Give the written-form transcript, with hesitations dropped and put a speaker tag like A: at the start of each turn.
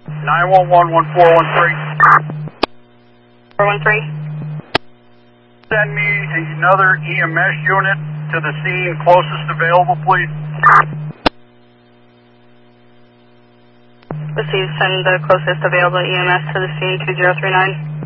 A: 911-1413.
B: 413.
A: Send me another EMS unit to the scene closest available, please.
B: Let's see, send the closest available EMS to the scene 2039.